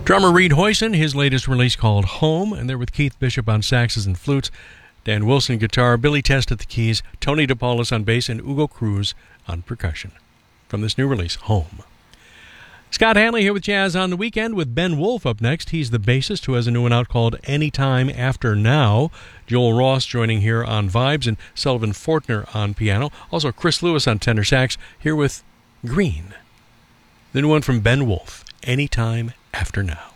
Drummer Reed Hoyson, his latest release called Home, and they're with Keith Bishop on saxes and flutes, Dan Wilson guitar, Billy Test at the keys, Tony DePaulis on bass, and Ugo Cruz on percussion. From this new release, Home. Scott Hanley here with Jazz on the Weekend with Ben Wolf up next. He's the bassist who has a new one out called Anytime After Now. Joel Ross joining here on vibes and Sullivan Fortner on piano. Also Chris Lewis on tenor sax here with Green. The new one from Ben Wolf, Anytime After Now.